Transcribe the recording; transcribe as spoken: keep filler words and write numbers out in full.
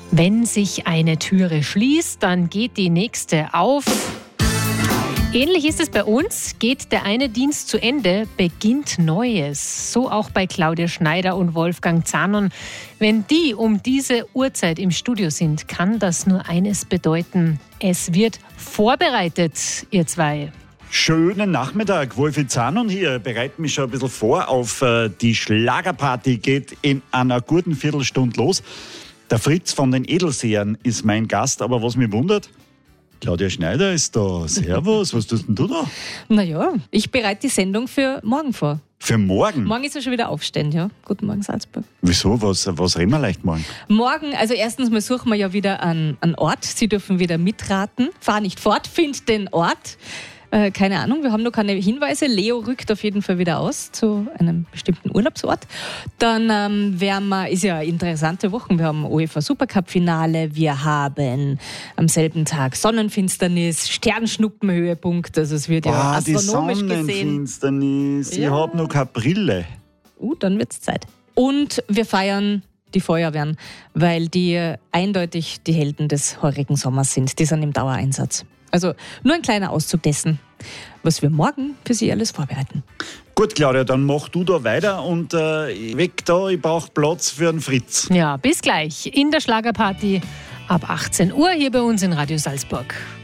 Wenn sich eine Türe schließt, dann geht die nächste auf. Ähnlich ist es bei uns. Geht der eine Dienst zu Ende, beginnt Neues. So auch bei Claudia Schneider und Wolfgang Zahnon. Wenn die um diese Uhrzeit im Studio sind, kann das nur eines bedeuten. Es wird vorbereitet, ihr zwei. Schönen Nachmittag, Wolfi Zahnon hier. Bereite mich schon ein bisschen vor auf äh, die Schlagerparty. Geht in einer guten Viertelstunde los. Der Fritz von den Edelsehern ist mein Gast, aber was mich wundert, Claudia Schneider ist da. Servus, was tust denn du da? Naja, ich bereite die Sendung für morgen vor. Für morgen? Morgen ist ja schon wieder Aufstehen, ja. Guten Morgen, Salzburg. Wieso? Was, was reden wir leicht morgen? Morgen, also erstens mal suchen wir ja wieder einen, einen Ort. Sie dürfen wieder mitraten. Fahr nicht fort, find den Ort. Äh, keine Ahnung, wir haben noch keine Hinweise. Leo rückt auf jeden Fall wieder aus zu einem bestimmten Urlaubsort. Dann ähm, werden wir, ist ja eine interessante Woche, wir haben UEFA Supercup-Finale, wir haben am selben Tag Sonnenfinsternis, Sternschnuppenhöhepunkt, also es wird Boah, ja astronomisch die gesehen. Sonnenfinsternis, Ja. ich habe noch keine Brille. Uh, dann wird's Zeit. Und wir feiern die Feuerwehren, weil die eindeutig die Helden des heurigen Sommers sind. Die sind im Dauereinsatz. Also nur ein kleiner Auszug dessen, was wir morgen für Sie alles vorbereiten. Gut, Claudia, dann mach du da weiter und äh, weg da, ich brauche Platz für einen Fritz. Ja, bis gleich in der Schlagerparty ab achtzehn Uhr hier bei uns in Radio Salzburg.